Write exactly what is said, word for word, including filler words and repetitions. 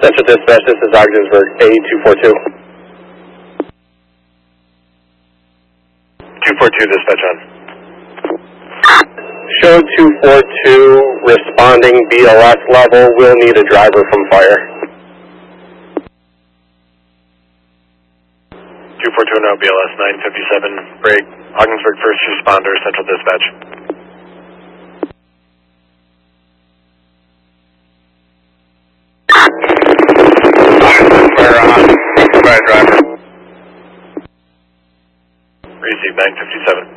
Central Dispatch, this is Ogdensburg, A two four two. two four two, dispatch on. Show two four two, responding B L S level, will need a driver from fire. two four two, no, B L S nine fifty-seven, break, Ogdensburg first responder, Central Dispatch. Fire on, by driver. Receive nine fifty-seven.